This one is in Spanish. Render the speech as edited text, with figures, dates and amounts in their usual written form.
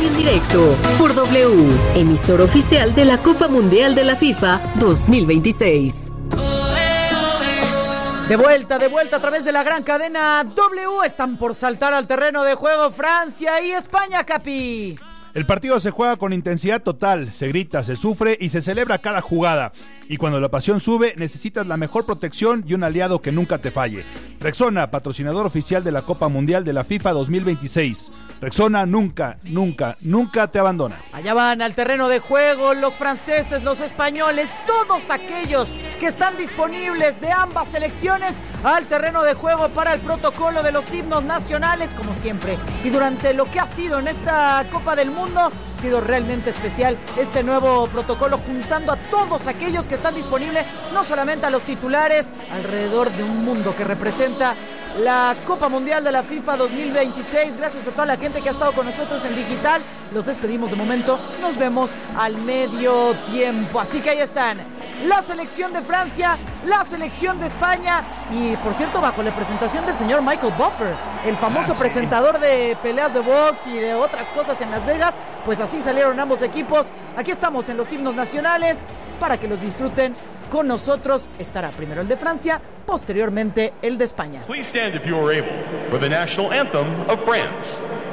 en directo por W, emisor oficial de la Copa Mundial de la FIFA 2026. De vuelta a través de la gran cadena W. Están por saltar al terreno de juego Francia y España, Capi. El partido se juega con intensidad total, se grita, se sufre y se celebra cada jugada. Y cuando la pasión sube, necesitas la mejor protección y un aliado que nunca te falle. Rexona, patrocinador oficial de la Copa Mundial de la FIFA 2026. Rexona nunca te abandona. Allá van al terreno de juego los franceses, los españoles, todos aquellos que están disponibles de ambas selecciones al terreno de juego para el protocolo de los himnos nacionales, como siempre. Y durante lo que ha sido en esta Copa del Mundo, ha sido realmente especial este nuevo protocolo, juntando a todos aquellos que están disponibles, no solamente a los titulares, alrededor de un mundo que representa la Copa Mundial de la FIFA 2026. Gracias a toda la gente que ha estado con nosotros en digital. Los despedimos de momento. Nos vemos al medio tiempo. Así que ahí están la selección de Francia, la selección de España y, por cierto, bajo la presentación del señor Michael Buffer, el famoso presentador de peleas de box y de otras cosas en Las Vegas. Pues así salieron ambos equipos. Aquí estamos en los himnos nacionales para que los disfruten con nosotros. Estará primero el de Francia, posteriormente el de España. Please stand if you are able for the national anthem of France.